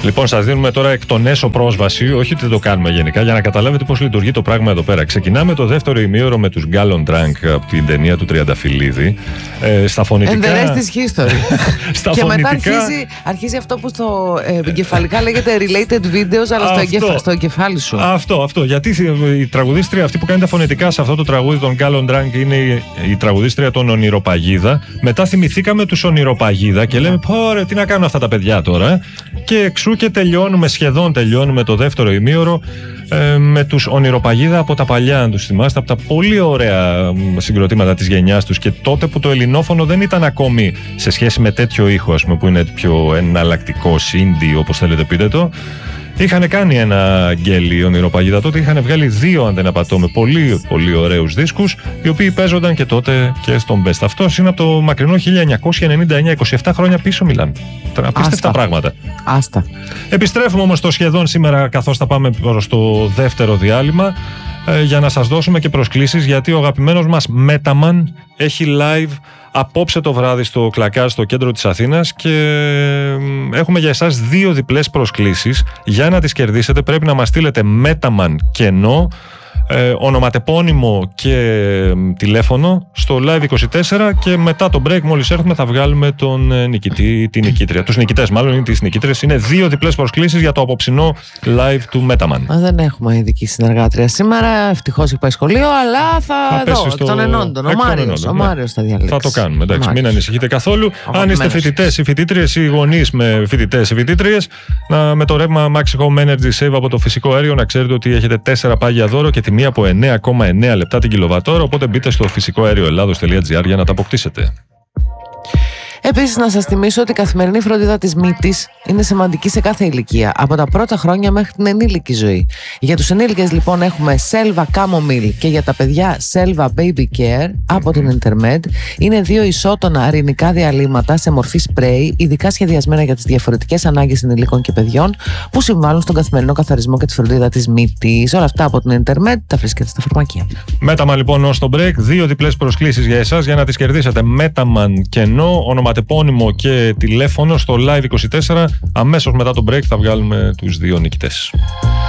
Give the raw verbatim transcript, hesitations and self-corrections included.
Λοιπόν, σας δίνουμε τώρα εκ των έσω πρόσβαση, όχι ότι δεν το κάνουμε γενικά, για να καταλάβετε πώς λειτουργεί το πράγμα εδώ πέρα. Ξεκινάμε το δεύτερο ημίωρο με τους Gallon Drunk από την ταινία του Τριανταφυλλίδη. Ε, στα φωνητικά. And the rest is history. Στα και φωνητικά... μετά αρχίζει, αρχίζει αυτό που στο ε, εγκεφαλικά λέγεται related videos, αλλά στο, εγκεφα, στο εγκεφάλι σου. Αυτό, αυτό. Γιατί η τραγουδίστρια αυτή που κάνει τα φωνητικά σε αυτό το τραγούδι των Gallon Drunk είναι η, η τραγουδίστρια των Ονειροπαγίδα. Μετά θυμηθήκαμε τους Ονειροπαγίδα και λέμε, πω ρε, τι να κάνουν αυτά τα παιδιά τώρα. Και εξού και τελειώνουμε, σχεδόν τελειώνουμε το δεύτερο ημίωρο ε, με τους Ονειροπαγίδα από τα παλιά, αν τους θυμάστε, από τα πολύ ωραία συγκροτήματα της γενιάς τους, και τότε που το ελληνόφωνο δεν ήταν ακόμη σε σχέση με τέτοιο ήχο, ας πούμε, που είναι πιο εναλλακτικό, indie, όπως θέλετε πείτε το. Είχαν κάνει ένα γκέλι οι Ονειροπαγίδα τότε, είχαν βγάλει δύο, αν δεν απατώ, με πολύ πολύ ωραίους δίσκους, οι οποίοι παίζονταν και τότε και στον Best. Αυτός είναι από το μακρινό χίλια εννιακόσια ενενήντα εννιά, είκοσι επτά χρόνια πίσω μιλάμε. Απίστευτα πράγματα. Άστα. Επιστρέφουμε όμως στο σχεδόν σήμερα, καθώς θα πάμε προς το δεύτερο διάλειμμα, ε, για να σας δώσουμε και προσκλήσεις, γιατί ο αγαπημένος μας Metaman έχει live απόψε το βράδυ στο Κλακάζ, στο κέντρο της Αθήνας, και έχουμε για εσάς δύο διπλές προσκλήσεις. Για να τις κερδίσετε πρέπει να μας στείλετε Metaman κενό, ε, ονοματεπώνυμο και ε, τηλέφωνο στο Live είκοσι τέσσερα, και μετά το break, μόλις έρθουμε, θα βγάλουμε τον ε, νικητή, την νικήτρια. Τους νικητές μάλλον, είναι τις νικήτριες. Είναι δύο διπλές προσκλήσεις για το απόψινό live του Metaman. Μα δεν έχουμε ειδική συνεργάτρια σήμερα, ευτυχώς έχει πάει σχολείο, αλλά θα, θα εδώ, εκ των ενόντων. Ο Μάριος, ο Μάριος θα διαλέξει. Θα το κάνουμε, εντάξει, μην ανησυχείτε καθόλου. Ο Αν είστε φοιτητές ή φοιτήτριες ή γονείς με φοιτητές ή φοιτήτριες, με το ρεύμα Maxi Home Energy Save από το φυσικό αέριο, να ξέρετε ότι έχετε τέσσερα πάγια δώρο και τιμή από εννέα κόμμα εννέα λεπτά την κιλοβατόρα, οπότε μπείτε στο φυσικό αέριο ελλάδος τελεία τζι άρ για να τα αποκτήσετε. Επίσης, να σας θυμίσω ότι η καθημερινή φροντίδα της μύτης είναι σημαντική σε κάθε ηλικία, από τα πρώτα χρόνια μέχρι την ενήλικη ζωή. Για τους ενήλικες, λοιπόν, έχουμε Selva Chamomile, και για τα παιδιά Selva Baby Care από την Intermed. Είναι δύο ισότονα αρινικά διαλύματα σε μορφή σπρέι, ειδικά σχεδιασμένα για τις διαφορετικές ανάγκες ενηλίκων και παιδιών, που συμβάλλουν στον καθημερινό καθαρισμό και τη φροντίδα της μύτης. Όλα αυτά από την Intermed τα βρίσκεται στα φαρμακεία. Metaman, λοιπόν, ως το break, δύο διπλές προσκλήσεις για εσάς για να τις κερδίσετε. Metaman κενό, ονοματεπώνυμο και τηλέφωνο στο Live είκοσι τέσσερα. Αμέσως μετά το break θα βγάλουμε τους δύο νικητές.